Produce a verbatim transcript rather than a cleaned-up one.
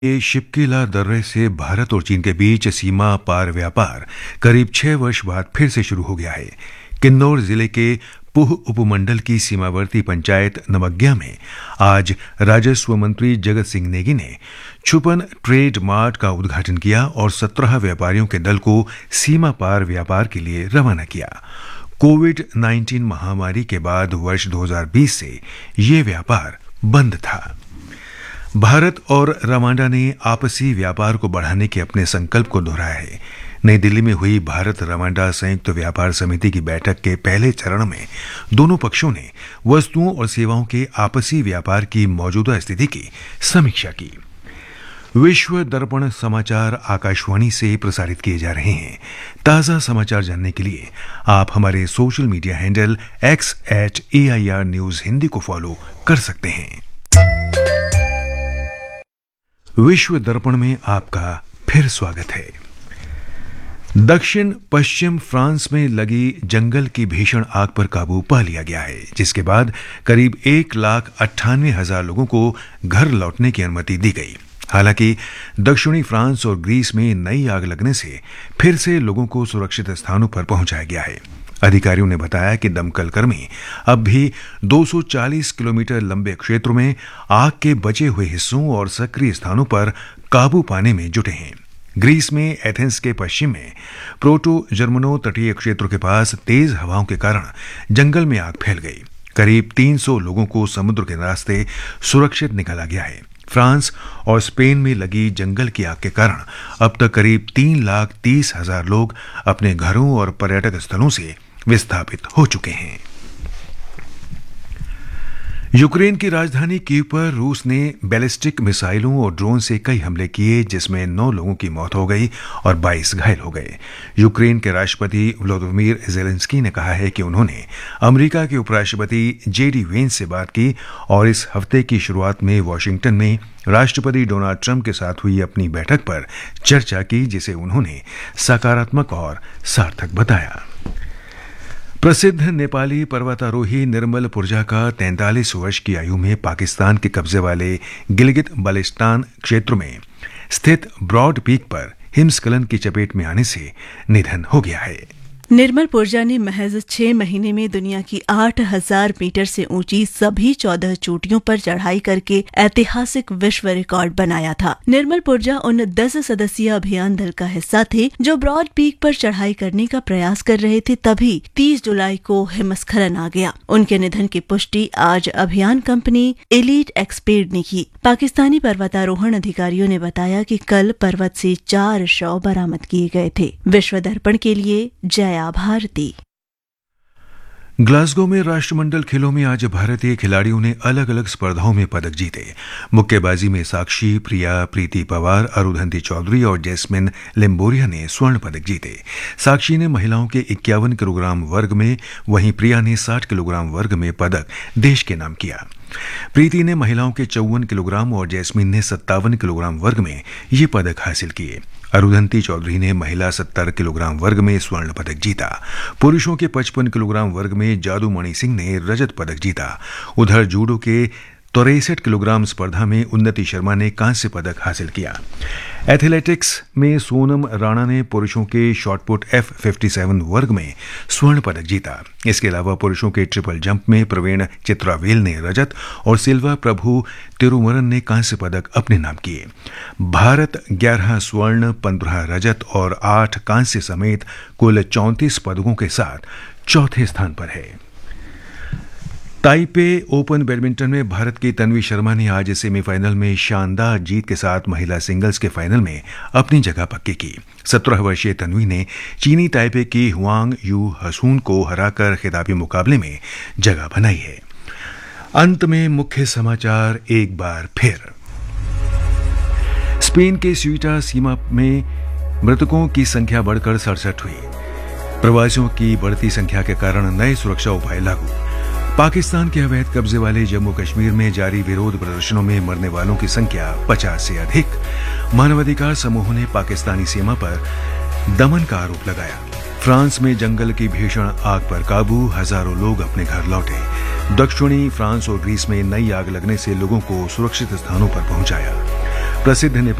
ये शिपकीला दर्रे से भारत और चीन के बीच सीमा पार व्यापार करीब छह वर्ष बाद फिर से शुरू हो गया है। किन्नौर जिले के पुह उपमंडल की सीमावर्ती पंचायत नमग्या में आज राजस्व मंत्री जगत सिंह नेगी ने छुपन ट्रेड मार्ट का उद्घाटन किया और सत्रह व्यापारियों के दल को सीमा पार व्यापार के लिए रवाना किया। कोविड उन्नीस महामारी के बाद वर्ष दो हज़ार बीस से ये व्यापार बंद था। भारत और रवांडा ने आपसी व्यापार को बढ़ाने के अपने संकल्प को दोहराया है। नई दिल्ली में हुई भारत रवांडा संयुक्त व्यापार समिति की बैठक के पहले चरण में दोनों पक्षों ने वस्तुओं और सेवाओं के आपसी व्यापार की मौजूदा स्थिति की समीक्षा की। विश्व दर्पण समाचार आकाशवाणी से प्रसारित किए जा रहे हैं। ताज़ा समाचार जानने के लिए आप हमारे social media handle x eight A I R news Hindi को फॉलो कर सकते हैं। विश्व दर्पण में आपका फिर स्वागत है। दक्षिण पश्चिम फ्रांस में लगी जंगल की भीषण आग पर काबू पा लिया गया है, जिसके बाद करीब एक लाख अट्ठानवे हजार लोगों को घर लौटने की अनुमति दी गई। हालांकि दक्षिणी फ्रांस और ग्रीस में नई आग लगने से फिर से लोगों को सुरक्षित स्थानों पर पहुंचाया गया है। अधिकारियों ने बताया कि दमकल कर्मी अब भी दो सौ चालीस किलोमीटर लंबे क्षेत्रों में आग के बचे हुए हिस्सों और सक्रिय स्थानों पर काबू पाने में जुटे हैं। ग्रीस में एथेंस के पश्चिम में प्रोटो जर्मनो तटीय क्षेत्रों के पास तेज हवाओं के कारण जंगल में आग फैल गई। करीब तीन सौ लोगों को समुद्र के रास्ते सुरक्षित निकाला गया है। फ्रांस और स्पेन में लगी जंगल की आग के कारण अब तक करीब तीन लाख तीस हजार लोग अपने घरों और पर्यटक स्थलों से विस्थापित हो चुके हैं। यूक्रेन की राजधानी कीव पर रूस ने बैलिस्टिक मिसाइलों और ड्रोन से कई हमले किए, जिसमें नौ लोगों की मौत हो गई और बाईस घायल हो गए। यूक्रेन के राष्ट्रपति व्लादिमीर ज़ेलेंस्की ने कहा है कि उन्होंने अमेरिका के उपराष्ट्रपति जे डी वेंस से बात की और इस हफ्ते की शुरुआत में वॉशिंगटन में राष्ट्रपति डोनाल्ड ट्रंप के साथ हुई अपनी बैठक पर चर्चा की, जिसे उन्होंने सकारात्मक और सार्थक बताया। प्रसिद्ध नेपाली पर्वतारोही निर्मल पुर्जा का तैंतालीस वर्ष की आयु में पाकिस्तान के कब्जे वाले गिलगित बाल्टिस्तान क्षेत्र में स्थित ब्रॉड पीक पर हिमस्खलन की चपेट में आने से निधन हो गया है। निर्मल पुर्जा ने महज छह महीने में दुनिया की आठ हजार मीटर से ऊंची सभी चौदह चोटियों पर चढ़ाई करके ऐतिहासिक विश्व रिकॉर्ड बनाया था। निर्मल पुर्जा उन दस सदस्यीय अभियान दल का हिस्सा थे जो ब्रॉड पीक पर चढ़ाई करने का प्रयास कर रहे थे। तभी तीस जुलाई को हिमस्खलन आ गया। उनके निधन की पुष्टि आज अभियान कंपनी एलीट एक्सपेड ने की। पाकिस्तानी पर्वतारोहण अधिकारियों ने बताया कि कल पर्वत से चार शव बरामद किए गए थे। विश्व दर्पण के लिए जया भारती। ग्लासगो में राष्ट्रमंडल खेलों में आज भारतीय खिलाड़ियों ने अलग अलग स्पर्धाओं में पदक जीते। मुक्केबाजी में साक्षी, प्रिया, प्रीति पवार, अरुंधति चौधरी और जैस्मिन लिम्बोरिया ने स्वर्ण पदक जीते। साक्षी ने महिलाओं के इक्यावन किलोग्राम वर्ग में, वहीं प्रिया ने साठ किलोग्राम वर्ग में पदक देश के नाम किया। प्रीति ने महिलाओं के चौवन किलोग्राम और जैस्मिन ने सत्तावन किलोग्राम वर्ग में ये पदक हासिल किए। अरुंधति चौधरी ने महिला सत्तर किलोग्राम वर्ग में स्वर्ण पदक जीता। पुरुषों के पचपन किलोग्राम वर्ग में जादूमणि सिंह ने रजत पदक जीता। उधर जूडो के तिरसठ किलोग्राम स्पर्धा में उन्नति शर्मा ने कांस्य पदक हासिल किया। एथलेटिक्स में सोनम राणा ने पुरुषों के शॉटपुट एफ सत्तावन वर्ग में स्वर्ण पदक जीता। इसके अलावा पुरुषों के ट्रिपल जंप में प्रवीण चित्रावेल ने रजत और सिल्वा प्रभु तिरुमरन ने कांस्य पदक अपने नाम किए। भारत ग्यारह स्वर्ण, पंद्रह रजत और आठ कांस्य समेत कुल चौंतीस पदकों के साथ चौथे स्थान पर है। ताइपे ओपन बैडमिंटन में भारत की तन्वी शर्मा ने आज सेमीफाइनल में शानदार जीत के साथ महिला सिंगल्स के फाइनल में अपनी जगह पक्की की। सत्रह वर्षीय तन्वी ने चीनी ताइपे की हुआंग यू हसून को हराकर खिताबी मुकाबले में जगह बनाई है। अंत में मुख्य समाचार एक बार फिर। स्पेन के स्यूटा सीमा में मृतकों की संख्या बढ़कर सड़सठ हुई। प्रवासियों की बढ़ती संख्या के कारण नए सुरक्षा उपाय लागू। पाकिस्तान के अवैध कब्जे वाले जम्मू कश्मीर में जारी विरोध प्रदर्शनों में मरने वालों की संख्या पचास से अधिक। मानवाधिकार समूहों ने पाकिस्तानी सीमा पर दमन का आरोप लगाया। फ्रांस में जंगल की भीषण आग पर काबू, हजारों लोग अपने घर लौटे। दक्षिणी फ्रांस और ग्रीस में नई आग लगने से लोगों को सुरक्षित स्थानों पर पहुंचाया। प्रसिद्ध